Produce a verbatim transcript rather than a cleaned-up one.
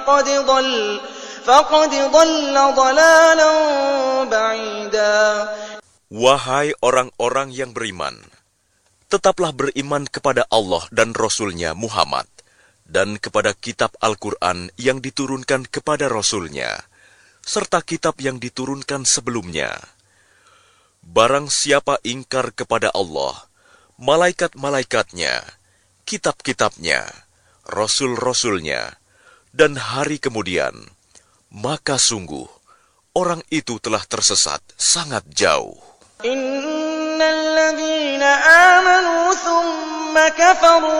قد ضل فقد ضل ضلالا بعيدا. Wahai orang-orang yang beriman, tetaplah beriman kepada Allah dan Rasul-Nya Muhammad, dan kepada kitab Al-Quran yang diturunkan kepada Rasul-Nya, serta kitab yang diturunkan sebelumnya. Barang siapa ingkar kepada Allah, malaikat-malaikatnya, kitab-kitabnya, Rasul-Rasul-Nya, dan hari kemudian, maka sungguh, orang itu telah tersesat sangat jauh. إن الذين آمنوا ثم كفروا